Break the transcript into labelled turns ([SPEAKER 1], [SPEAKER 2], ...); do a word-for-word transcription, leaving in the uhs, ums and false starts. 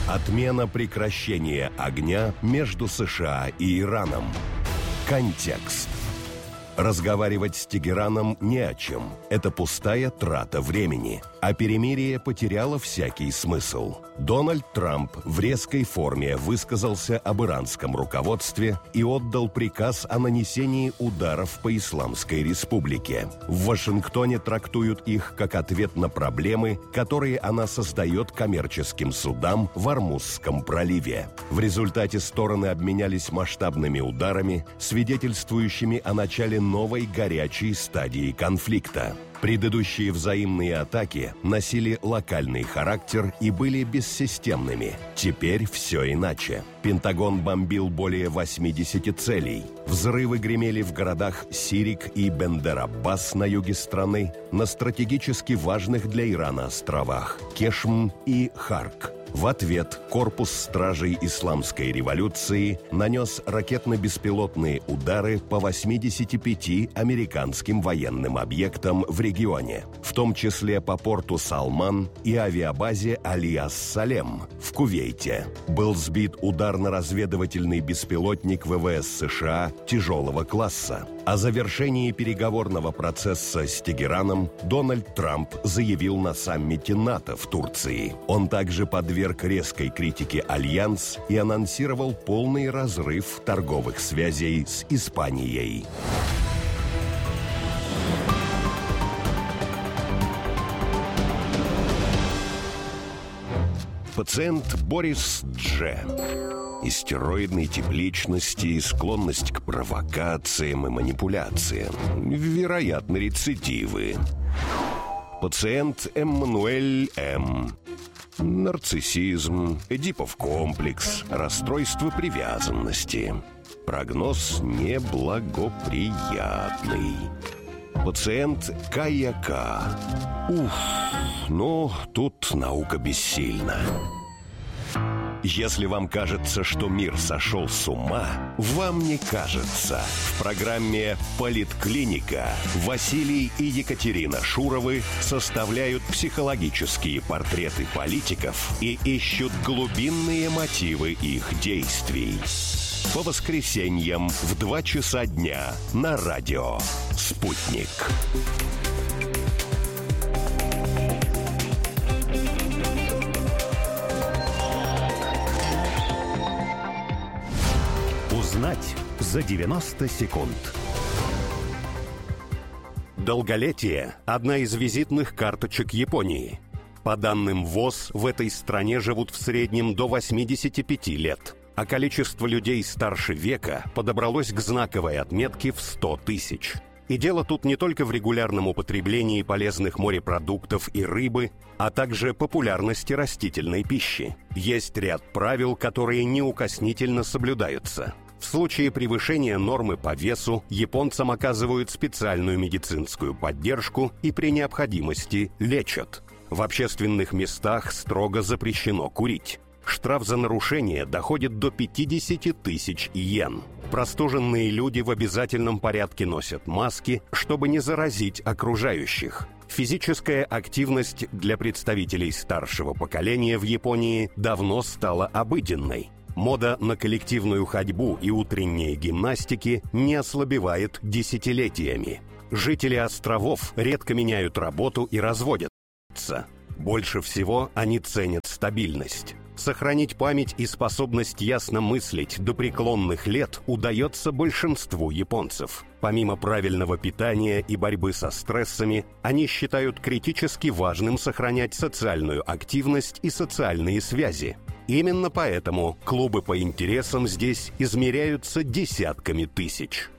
[SPEAKER 1] Отмена прекращения огня между США и Ираном. Контекст. Разговаривать с Тегераном не о чем. Это пустая трата времени. А перемирие потеряло всякий смысл. Дональд Трамп в резкой форме высказался об иранском руководстве и отдал приказ о нанесении ударов по Исламской Республике. В Вашингтоне трактуют их как ответ на проблемы, которые она создает коммерческим судам в Ормузском проливе. В результате стороны обменялись масштабными ударами, свидетельствующими о начале новой горячей стадии конфликта. Предыдущие взаимные атаки носили локальный характер и были бессистемными. Теперь все иначе. Пентагон бомбил более восьмидесяти целей. Взрывы гремели в городах Сирик и Бендер-Аббас на юге страны, на стратегически важных для Ирана островах Кешм и Харк. В ответ корпус стражей Исламской революции нанес ракетно-беспилотные удары по восьмидесяти пяти американским военным объектам в регионе, в том числе по порту Салман и авиабазе Али-ас-Салем в Кувейте. Был сбит ударно-разведывательный беспилотник ВВС США тяжелого класса. О завершении переговорного процесса с Тегераном Дональд Трамп заявил на саммите НАТО в Турции. Он также подверг резкой критике Альянс и анонсировал полный разрыв торговых связей с Испанией. Пациент Борис Дже. Истероидной тип личности, склонность к провокациям и манипуляциям. Вероятно, рецидивы. Пациент Эммануэль М. Нарциссизм, Эдипов комплекс, расстройство привязанности. Прогноз неблагоприятный. Пациент Кая К. Уф, ну, тут наука бессильна. Если вам кажется, что мир сошел с ума, вам не кажется. В программе «Политклиника» Василий и Екатерина Шуровы составляют психологические портреты политиков и ищут глубинные мотивы их действий. По воскресеньям в два часа дня на радио «Спутник».
[SPEAKER 2] Узнать за девяносто секунд. Долголетие – одна из визитных карточек Японии. По данным ВОЗ, в этой стране живут в среднем до восьмидесяти пяти лет, а количество людей старше века подобралось к знаковой отметке в сто тысяч. И дело тут не только в регулярном употреблении полезных морепродуктов и рыбы, а также популярности растительной пищи. Есть ряд правил, которые неукоснительно соблюдаются. В случае превышения нормы по весу японцам оказывают специальную медицинскую поддержку и при необходимости лечат. В общественных местах строго запрещено курить. Штраф за нарушение доходит до пятидесяти тысяч йен. Простуженные люди в обязательном порядке носят маски, чтобы не заразить окружающих. Физическая активность для представителей старшего поколения в Японии давно стала обыденной. Мода на коллективную ходьбу и утренние гимнастики не ослабевает десятилетиями. Жители островов редко меняют работу и разводятся. Больше всего они ценят стабильность. Сохранить память и способность ясно мыслить до преклонных лет удается большинству японцев. Помимо правильного питания и борьбы со стрессами, они считают критически важным сохранять социальную активность и социальные связи. Именно поэтому клубы по интересам здесь измеряются десятками тысяч.